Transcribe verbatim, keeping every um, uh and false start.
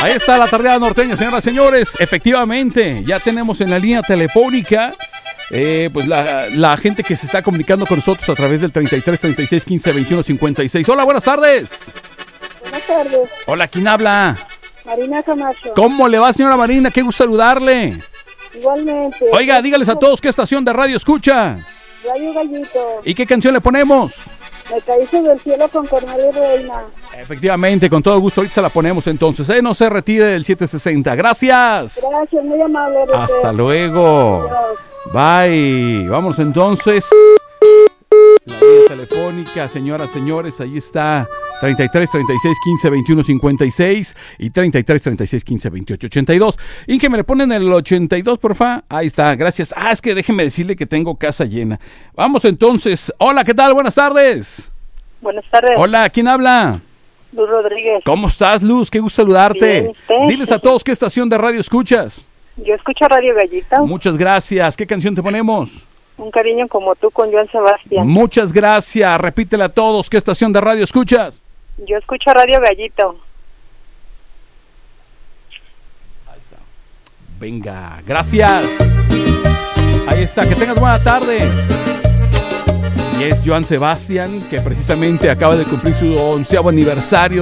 Ahí está la tardeada norteña, señoras y señores. Efectivamente, ya tenemos en la línea telefónica eh, pues la, la gente que se está comunicando con nosotros a través del treinta y tres, treinta y seis, quince, veintiuno, cincuenta y seis. Hola, buenas tardes. Buenas tardes. Hola, ¿quién habla? Marina Camacho. ¿Cómo le va, señora Marina? Qué gusto saludarle. Igualmente. Oiga, dígales a todos qué estación de radio escucha. Radio Gallito. ¿Y qué canción le ponemos? Me caíste del cielo con Cornelio Reina. Efectivamente, con todo gusto, ahorita se la ponemos entonces. Eh, no se retire del siete sesenta. Gracias. Gracias, muy amable. Robert. Hasta luego. Adiós. Bye. Vamos entonces. La línea telefónica, señoras, señores, ahí está. treinta y tres, treinta y seis, quince, veintiuno, cincuenta y seis y treinta y tres, treinta y seis, quince, veintiocho, ochenta y dos. Inge, ¿me le ponen el ochenta y dos, porfa? Ahí está, gracias. Ah, es que déjeme decirle que tengo casa llena. Vamos entonces. Hola, ¿qué tal? Buenas tardes. Buenas tardes. Hola, ¿quién habla? Luz Rodríguez. ¿Cómo estás, Luz? Qué gusto saludarte. Bien, ¿usted? Diles a todos qué estación de radio escuchas. Yo escucho Radio Gallito. Muchas gracias. ¿Qué canción te ponemos? Un cariño como tú con Joan Sebastián. Muchas gracias. Repítele a todos qué estación de radio escuchas. Yo escucho Radio Gallito. Venga, gracias. Ahí está, que tengas buena tarde. Y es Joan Sebastián, que precisamente acaba de cumplir su onceavo aniversario